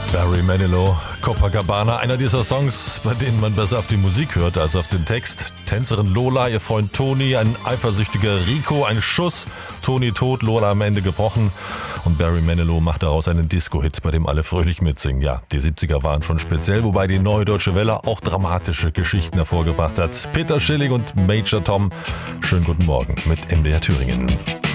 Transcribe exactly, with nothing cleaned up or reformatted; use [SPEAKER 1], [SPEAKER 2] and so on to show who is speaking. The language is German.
[SPEAKER 1] Barry Manilow, Copacabana, einer dieser Songs, bei denen man besser auf die Musik hört als auf den Text. Tänzerin Lola, ihr Freund Toni, ein eifersüchtiger Rico, ein Schuss, Toni tot, Lola am Ende gebrochen und Barry Manilow macht daraus einen Disco-Hit, bei dem alle fröhlich mitsingen. Ja, die siebziger waren schon speziell, wobei die Neue Deutsche Welle auch dramatische Geschichten hervorgebracht hat. Peter Schilling und Major Tom, schönen guten Morgen mit M D R Thüringen.